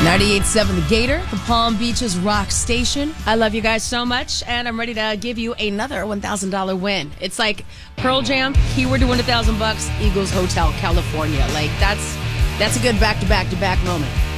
98.7 The Gator, the Palm Beaches rock station. I love you guys so much, and I'm ready to give you another $1,000 win. It's like Pearl Jam, keyword to win $1,000 bucks, Eagles Hotel, California. Like, that's a good back-to-back-to-back moment.